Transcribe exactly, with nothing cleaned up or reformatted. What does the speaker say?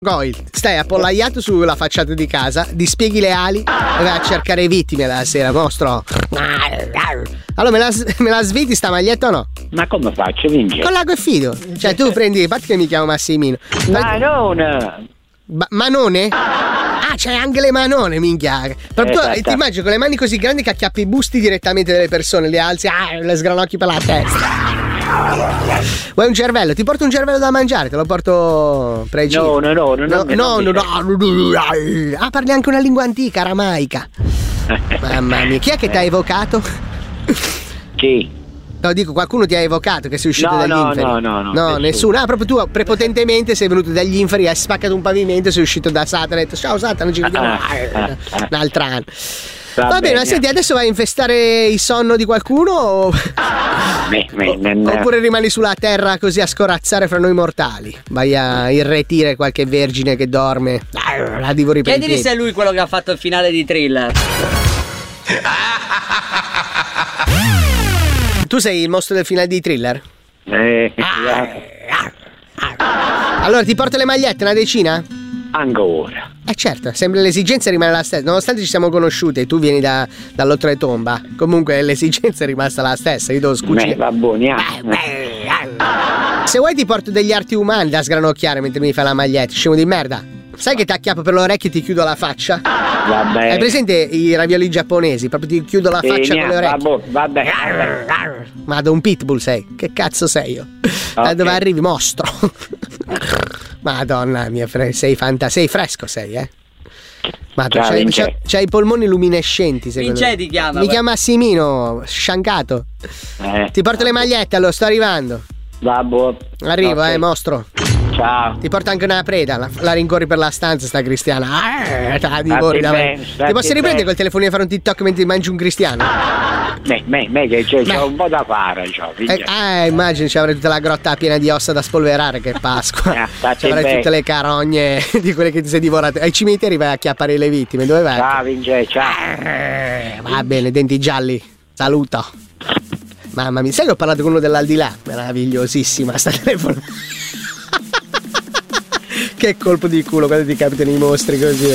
Goil, stai appollaiato sulla facciata di casa, dispieghi le ali e vai a cercare vittime la sera, mostro. Allora me la, me la sviti sta maglietta o no? Ma come faccio, Vince? Con l'ago e fido. Cioè tu prendi, a parte che mi chiamo Massimino. Manone! Ba- manone? Ah, c'hai anche le manone, minchia. Però Esatto. tu ti immagini con le mani così grandi che acchiappi i busti direttamente delle persone, le alzi, ah, le sgranocchi per la testa. Vuoi un cervello? Ti porto un cervello da mangiare, te lo porto pregio. No, no, no, no, no, no, no, no, no. Ah, parli anche una lingua antica, aramaica. Mamma mia, chi è che ti ha evocato? Chi? No, dico, qualcuno ti ha evocato che sei uscito No, dagli no, inferi. no, no, no, No, nessuno. nessuno. Ah, proprio tu prepotentemente sei venuto dagli inferi, hai spaccato un pavimento e sei uscito da Satana e hai detto ciao Satana, ci vediamo Ah, ah, ah. un'altra anno. Va Va bene, bene. ma senti, adesso vai a infestare il sonno di qualcuno o... Me, me, me, me. oppure rimani sulla terra così a scorazzare fra noi mortali? Vai a irretire qualche vergine che dorme, la divori per i Chiedili piedi. se è lui quello che ha fatto il finale di Thriller. Tu sei il mostro del finale di Thriller? Eh, Allora ti porto le magliette, una decina? ancora. Eh certo, sempre l'esigenza rimane la stessa. Nonostante ci siamo conosciute e tu vieni da, dall'oltretomba, comunque l'esigenza è rimasta la stessa. Io devo Me, scucire. va buoni. Se vuoi ti porto degli arti umani da sgranocchiare mentre mi fai la maglietta, scemo di merda. Sai che ti acchiappo per le orecchie e ti chiudo la faccia? Va bene. Hai presente i ravioli giapponesi? Proprio ti chiudo la faccia con le orecchie. Va bene. Ma da un pitbull sei? Che cazzo sei io? Da Ok. dove arrivi, mostro? Madonna mia, fre- sei fanta- sei fresco sei, eh? Madonna, Ciao, c'hai, Vince. c'hai- c'hai i polmoni luminescenti, secondo Vince me. ti chiama, Mi guarda. chiama Massimino, sciancato. Eh, Ti porto le magliette, allora sto arrivando. Va buono. Arrivo, Ok. eh, mostro. Ciao. Ti porto anche una preda, la, la rincorri per la stanza sta cristiana. Eh, te la divori Stati davanti. bene, Ti stati posso riprendere bene. col telefonino a fare un TikTok mentre mangi un cristiano? Me, me, me che c'è, c'è Beh. un po' da fare, c'ho, Eh, Vince. ah, immagini ci avrai tutta la grotta piena di ossa da spolverare, che Pasqua. Ah, stati Ci avrai bene. tutte le carogne di quelle che ti sei divorate. Ai cimiteri vai a chiappare le vittime, dove vai? Ciao, Vince, ciao. Eh, va bene, denti gialli. Saluto. Mamma mia, sai che ho parlato con uno dell'aldilà? Meravigliosissima sta telefonata. Che colpo di culo quando ti capitano i mostri così.